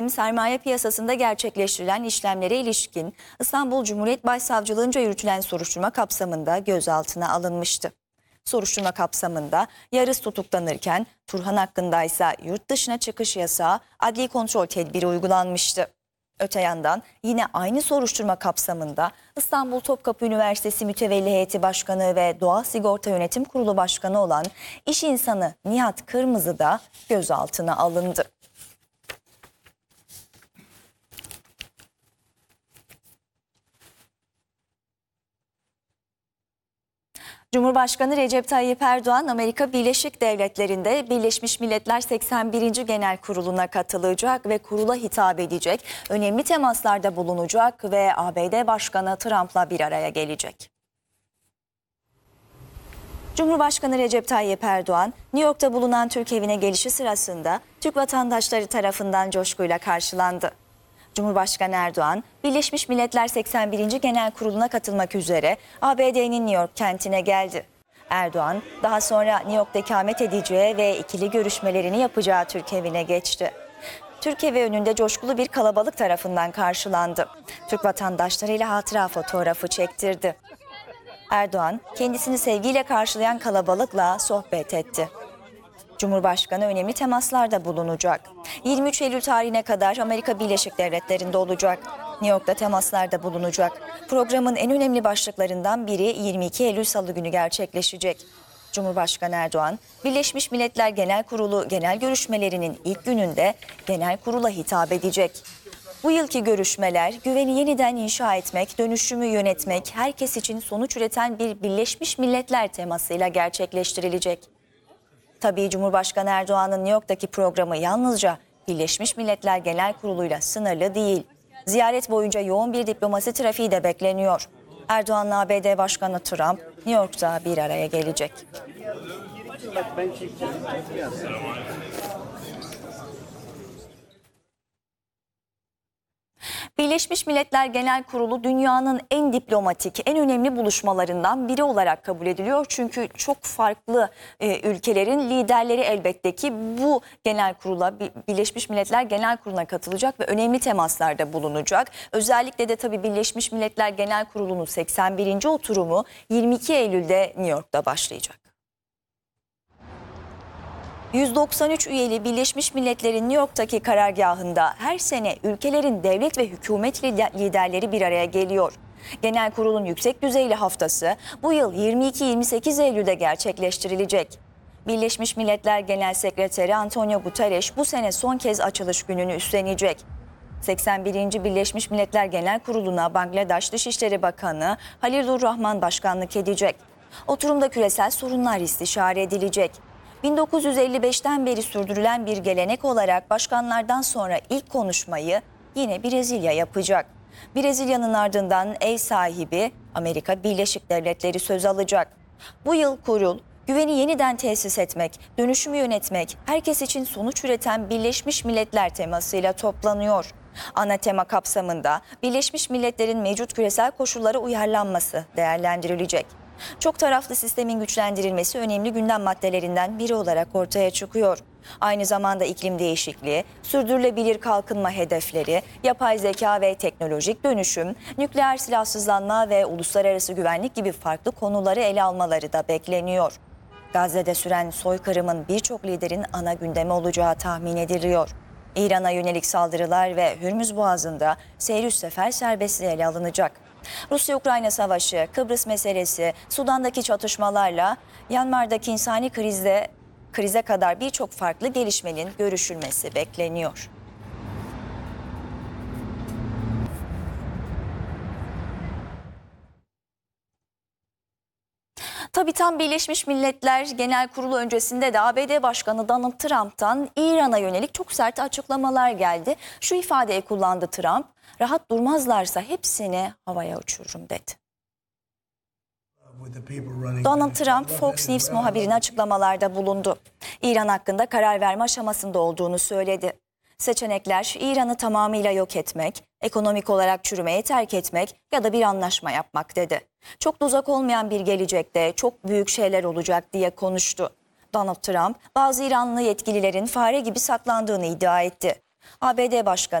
sermaye piyasasında gerçekleştirilen işlemlere ilişkin İstanbul Cumhuriyet Başsavcılığınca yürütülen soruşturma kapsamında gözaltına alınmıştı. Soruşturma kapsamında Yarız tutuklanırken Turhan hakkındaysa yurt dışına çıkış yasağı, adli kontrol tedbiri uygulanmıştı. Öte yandan yine aynı soruşturma kapsamında İstanbul Topkapı Üniversitesi Mütevelli Heyeti Başkanı ve Doğa Sigorta Yönetim Kurulu Başkanı olan iş insanı Nihat Kırmızı da gözaltına alındı. Cumhurbaşkanı Recep Tayyip Erdoğan, Amerika Birleşik Devletleri'nde Birleşmiş Milletler 81. Genel Kurulu'na katılacak ve kurula hitap edecek, önemli temaslarda bulunacak ve ABD Başkanı Trump'la bir araya gelecek. Cumhurbaşkanı Recep Tayyip Erdoğan, New York'ta bulunan Türk evine gelişi sırasında Türk vatandaşları tarafından coşkuyla karşılandı. Cumhurbaşkanı Erdoğan, Birleşmiş Milletler 81. Genel Kurulu'na katılmak üzere ABD'nin New York kentine geldi. Erdoğan, daha sonra New York'ta ikamet edeceği ve ikili görüşmelerini yapacağı Türk evine geçti. Türk evi önünde coşkulu bir kalabalık tarafından karşılandı. Türk vatandaşlarıyla hatıra fotoğrafı çektirdi. Erdoğan, kendisini sevgiyle karşılayan kalabalıkla sohbet etti. Cumhurbaşkanı önemli temaslarda bulunacak. 23 Eylül tarihine kadar Amerika Birleşik Devletleri'nde olacak. New York'ta temaslarda bulunacak. Programın en önemli başlıklarından biri 22 Eylül Salı günü gerçekleşecek. Cumhurbaşkanı Erdoğan, Birleşmiş Milletler Genel Kurulu genel görüşmelerinin ilk gününde genel kurula hitap edecek. Bu yılki görüşmeler güveni yeniden inşa etmek, dönüşümü yönetmek, herkes için sonuç üreten bir Birleşmiş Milletler temasıyla gerçekleştirilecek. Tabii Cumhurbaşkanı Erdoğan'ın New York'taki programı yalnızca Birleşmiş Milletler Genel Kurulu'yla sınırlı değil. Ziyaret boyunca yoğun bir diplomasi trafiği de bekleniyor. Erdoğan'la ABD Başkanı Trump New York'ta bir araya gelecek. Birleşmiş Milletler Genel Kurulu dünyanın en diplomatik, en önemli buluşmalarından biri olarak kabul ediliyor. Çünkü çok farklı ülkelerin liderleri elbette ki bu genel kurula, Birleşmiş Milletler Genel Kurulu'na katılacak ve önemli temaslarda bulunacak. Özellikle de tabii Birleşmiş Milletler Genel Kurulu'nun 81. oturumu 22 Eylül'de New York'ta başlayacak. 193 üyeli Birleşmiş Milletler'in New York'taki karargahında her sene ülkelerin devlet ve hükümet liderleri bir araya geliyor. Genel Kurul'un yüksek düzeyli haftası bu yıl 22-28 Eylül'de gerçekleştirilecek. Birleşmiş Milletler Genel Sekreteri Antonio Guterres bu sene son kez açılış gününü üstlenecek. 81. Birleşmiş Milletler Genel Kurulu'na Bangladeş Dışişleri Bakanı Halilur Rahman başkanlık edecek. Oturumda küresel sorunlar istişare edilecek. 1955'ten beri sürdürülen bir gelenek olarak başkanlardan sonra ilk konuşmayı yine Brezilya yapacak. Brezilya'nın ardından ev sahibi Amerika Birleşik Devletleri söz alacak. Bu yıl kurul, güveni yeniden tesis etmek, dönüşümü yönetmek, herkes için sonuç üreten Birleşmiş Milletler temasıyla toplanıyor. Ana tema kapsamında Birleşmiş Milletler'in mevcut küresel koşullara uyarlanması değerlendirilecek. Çok taraflı sistemin güçlendirilmesi önemli gündem maddelerinden biri olarak ortaya çıkıyor. Aynı zamanda iklim değişikliği, sürdürülebilir kalkınma hedefleri, yapay zeka ve teknolojik dönüşüm, nükleer silahsızlanma ve uluslararası güvenlik gibi farklı konuları ele almaları da bekleniyor. Gazze'de süren soykırımın birçok liderin ana gündemi olacağı tahmin ediliyor. İran'a yönelik saldırılar ve Hürmüz Boğazı'nda seyir sefer serbestliği ele alınacak. Rusya-Ukrayna savaşı, Kıbrıs meselesi, Sudan'daki çatışmalarla Myanmar'daki insani krize kadar birçok farklı gelişmenin görüşülmesi bekleniyor. Tabii tam Birleşmiş Milletler Genel Kurulu öncesinde de ABD Başkanı Donald Trump'tan İran'a yönelik çok sert açıklamalar geldi. Şu ifadeyi kullandı Trump, rahat durmazlarsa hepsini havaya uçururum dedi. Donald Trump, Fox News muhabirine açıklamalarda bulundu. İran hakkında karar verme aşamasında olduğunu söyledi. Seçenekler İran'ı tamamıyla yok etmek, ekonomik olarak çürümeye terk etmek ya da bir anlaşma yapmak dedi. Çok da uzak olmayan bir gelecekte çok büyük şeyler olacak diye konuştu. Donald Trump bazı İranlı yetkililerin fare gibi saklandığını iddia etti. ABD Başkanı